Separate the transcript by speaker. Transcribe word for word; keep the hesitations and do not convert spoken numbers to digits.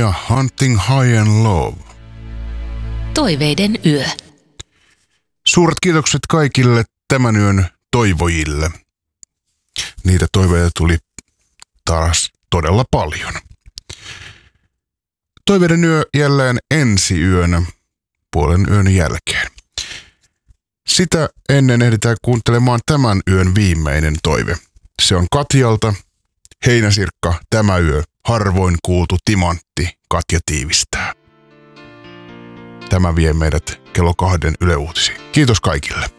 Speaker 1: ja Hunting High and Low.
Speaker 2: Toiveiden yö.
Speaker 1: Suuret kiitokset kaikille tämän yön toivojille. Niitä toiveita tuli taas todella paljon. Toiveiden yö jälleen ensi yönä puolen yön jälkeen. Sitä ennen ehditään kuuntelemaan tämän yön viimeinen toive. Se on Katjalta. Heinäsirkka, tämä yö, harvoin kuultu timantti, Katja tiivistää. Tämä vie meidät kello kahden Yle Uutisiin. Kiitos kaikille.